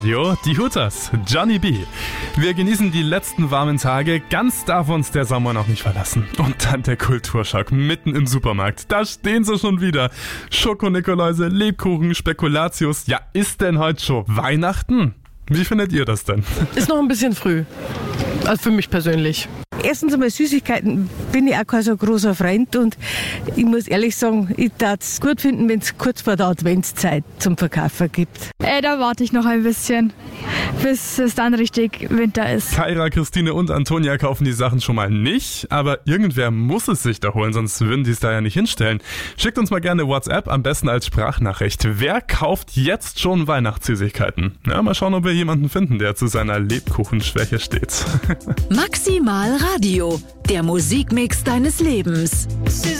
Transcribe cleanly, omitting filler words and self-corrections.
Jo, die Hooters, Johnny B. Wir genießen die letzten warmen Tage, ganz darf uns der Sommer noch nicht verlassen. Und dann der Kulturschock mitten im Supermarkt. Da stehen sie schon wieder. Schokonikoläuse, Lebkuchen, Spekulatius. Ja, ist denn heute schon Weihnachten? Wie findet ihr das denn? Ist noch ein bisschen früh. Also für mich persönlich. Erstens einmal Süßigkeiten bin ich auch kein so großer Freund und ich muss ehrlich sagen, ich würde es gut finden, wenn es kurz vor der Adventszeit zum Verkaufen gibt. Da warte ich noch ein bisschen, bis es dann richtig Winter ist. Kaira, Christine und Antonia kaufen die Sachen schon mal nicht, aber irgendwer muss es sich da holen, sonst würden die es da ja nicht hinstellen. Schickt uns mal gerne WhatsApp, am besten als Sprachnachricht. Wer kauft jetzt schon Weihnachtssüßigkeiten? Ja, mal schauen, ob wir jemanden finden, der zu seiner Lebkuchenschwäche steht. Maximal Radio, der Musikmix deines Lebens.